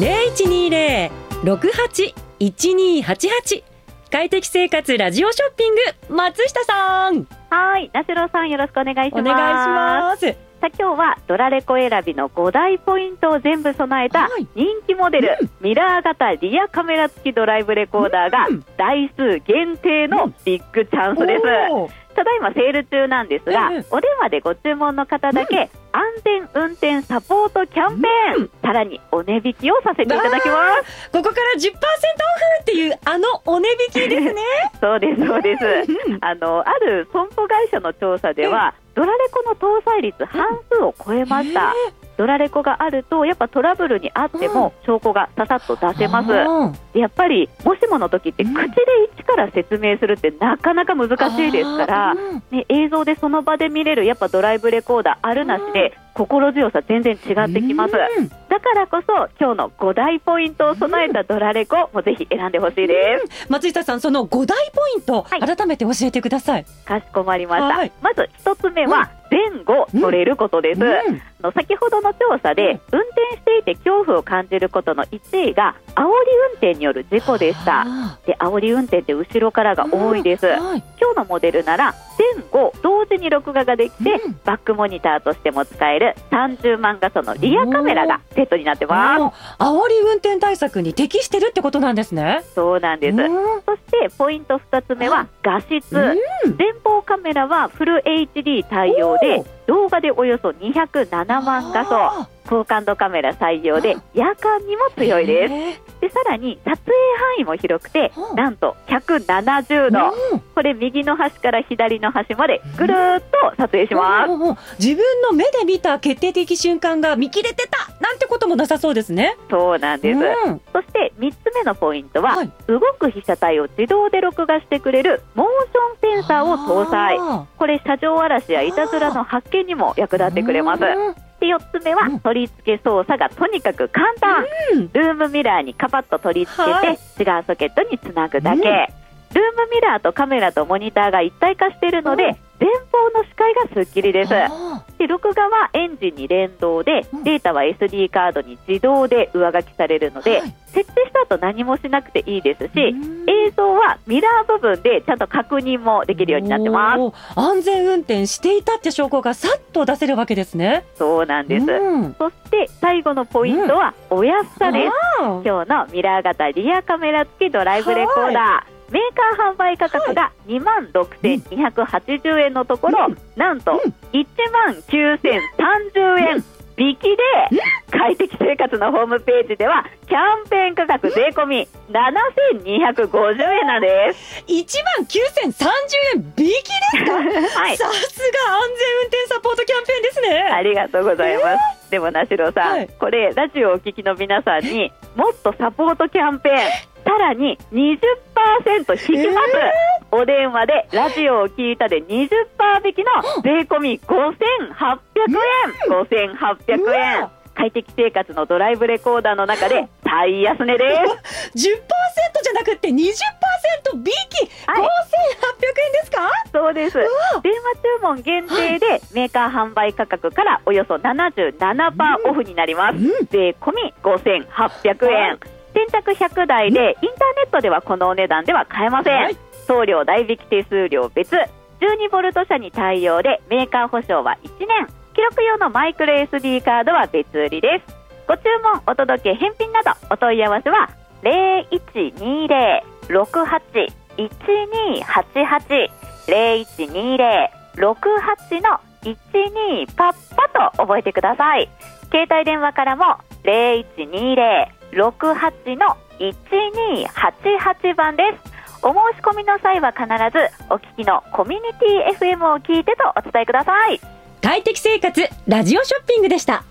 0120-68-1288快適生活ラジオショッピング、松下さん。 はい、なしろさんよろしくお願いします。 お願いします。 さあ今日はドラレコ選びの5大ポイントを全部備えた人気モデル、ミラー型リアカメラ付きドライブレコーダーが台数限定のビッグチャンスです。ただいまセール中なんですが、お電話でご注文の方だけ安全運転サポートキャンペーン、さらにお値引きをさせていただきます。 ここから 10% オフっていうお値引きですね。 そうですそうです。ある損保会社の調査ではドラレコの搭載率半数を超えました。ドラレコがあるとやっぱトラブルにあっても証拠がささっと出せます。でやっぱりもしもの時って口で一から説明するってなかなか難しいですから、ね、映像でその場で見れるやっぱドライブレコーダーあるなしで心強さ全然違ってきます。だからこそ今日の5大ポイントを備えたドラレコもぜひ選んでほしいです。 松下さん、その5大ポイント、改めて教えてください。 かしこまりました。まず1つ目は前後取れることです。先ほどの調査で運転していて恐怖を感じることの1位が煽り運転による事故でした。で煽り運転って後ろからが多いです。今日のモデルなら前後同時に録画ができて、バックモニターとしても使える30万画素のリアカメラがセットになってます。 煽り運転対策に適してるってことなんですね。 そうなんです。そしてポイント2つ目は画質。前方カメラはフル HD 対応で動画でおよそ207万画素、高感度カメラ採用で夜間にも強いです。でさらに撮影範囲も広くてなんと170度、これ右の端から左の端までぐるーっと撮影します。 自分の目で見た決定的瞬間が見切れてたなんてこともなさそうですね。 そうなんです。そして3つ目のポイントは、動く被写体を自動で録画してくれるモーションセンサーを搭載。これ車上荒らしやいたずらの発見にも役立ってくれます。で4つ目は取り付け操作がとにかく簡単。ルームミラーにカパッと取り付けて違うソケットにつなぐだけ。ルームミラーとカメラとモニターが一体化しているので前方の視界がすっきりです。で録画はエンジンに連動でデータは SD カードに自動で上書きされるので、設定した後何もしなくていいですし、映像はミラー部分でちゃんと確認もできるようになってます。 安全運転していたって証拠がさっと出せるわけですね。 そうなんです。そして最後のポイントはお安さです。今日のミラー型リアカメラ付きドライブレコーダー、メーカー販売価格が26,280円のところ、なんと19,030円引きで、快適生活のホームページではキャンペーン価格税込み7,250円なんです。 19,030円引きですか？さすが安全運転サポートキャンペーンですね。 ありがとうございます。でもなしろさん、これラジオをお聞きの皆さんにもっとサポートキャンペーンさらに 20% 引きます。お電話でラジオを聞いたで 20% 引きの税込み5,800円。5,800円。快適生活のドライブレコーダーの中で最安値です。 10% じゃなくて 20% 引き、5,800円ですか？ そうです。電話注文限定でメーカー販売価格からおよそ 77% オフになります。税込み 5,800円。先着100台でインターネットではこのお値段では買えません。送料代引き手数料別、12V 車に対応でメーカー保証は1年、記録用のマイクロ SD カードは別売りです。ご注文、お届け、返品などお問い合わせは 0120-68-1288 0120-68-12パッパと覚えてください。携帯電話からも 0120-68-1288 番です。お申し込みの際は必ずお聞きのコミュニティ FM を聞いてとお伝えください。 快適生活ラジオショッピングでした。